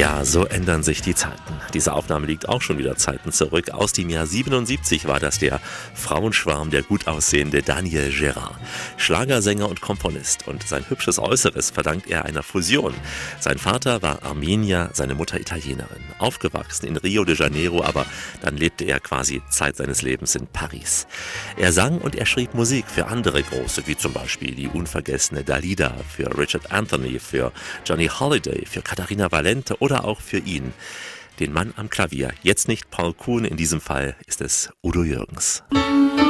Ja, so ändern sich die Zeiten. Diese Aufnahme liegt auch schon wieder Zeiten zurück. Aus dem Jahr 77 war das der Frauenschwarm, der gut aussehende Daniel Gérard. Schlagersänger und Komponist. Und sein hübsches Äußeres verdankt er einer Fusion. Sein Vater war Armenier, seine Mutter Italienerin. Aufgewachsen in Rio de Janeiro, aber dann lebte er quasi Zeit seines Lebens in Paris. Er sang und er schrieb Musik für andere Große, wie zum Beispiel die unvergessene Dalida, für Richard Anthony, für Johnny Holiday, für Katharina Valente oder auch für ihn, den Mann am Klavier. Jetzt nicht Paul Kuhn, in diesem Fall ist es Udo Jürgens.